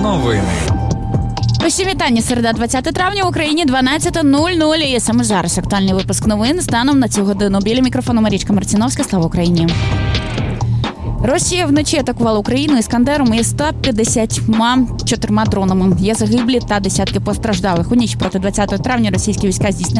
Новини. Усі вітання. Середа, 20 травня, в Україні 12:00. І саме зараз актуальний випуск новин станом на цю годину. Біля мікрофону Марічка Марціновська. Слава Україні. Росія вночі атакувала Україну Іскандером і 154 дронами. Є загиблі та десятки постраждалих. У ніч проти 20 травня російські війська здійснили